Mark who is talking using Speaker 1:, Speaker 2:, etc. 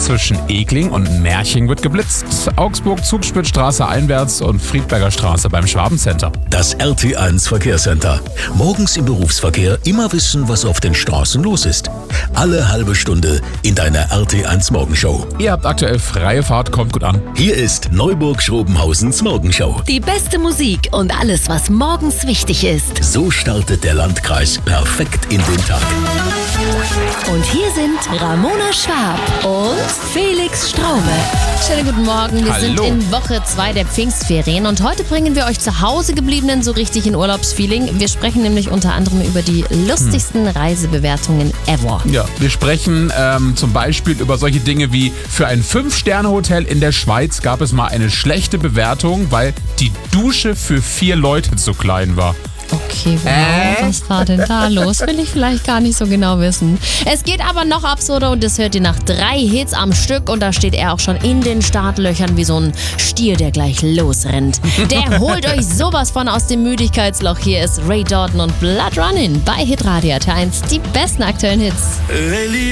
Speaker 1: zwischen Egling und Merching wird geblitzt. Augsburg Zugspitzstraße einwärts und Friedberger Straße beim Schwabencenter.
Speaker 2: Das RT1 Verkehrscenter. Morgens im Berufsverkehr immer wissen, was auf den Straßen los ist. Alle halbe Stunde in deiner RT1 Morgenshow.
Speaker 1: Ihr habt aktuell freie Fahrt, kommt gut an.
Speaker 2: Hier ist Neuburg-Schrobenhausens Morgenshow.
Speaker 3: Die beste Musik und alles, was morgens wichtig ist.
Speaker 2: So startet der Landkreis perfekt in den Tag.
Speaker 3: Und hier sind Ramona Schwab und Felix Straume.
Speaker 4: Schönen guten Morgen, wir sind
Speaker 1: Hallo.
Speaker 4: in Woche 2 der Pfingstferien und heute bringen wir euch zu Hause gebliebenen so richtig in Urlaubsfeeling. Wir sprechen nämlich unter anderem über die lustigsten Reisebewertungen ever.
Speaker 1: Ja, wir sprechen zum Beispiel über solche Dinge wie: Für ein 5-Sterne-Hotel in der Schweiz gab es mal eine schlechte Bewertung, weil die Dusche für 4 Leute zu klein war.
Speaker 4: Okay, wow, was war denn da los? Will ich vielleicht gar nicht so genau wissen. Es geht aber noch absurder und das hört ihr nach 3 Hits am Stück und da steht er auch schon in den Startlöchern wie so ein Stier, der gleich losrennt. Der holt euch sowas von aus dem Müdigkeitsloch. Hier ist Ray Jordan und Blood Running bei Hitradio 1, die besten aktuellen Hits.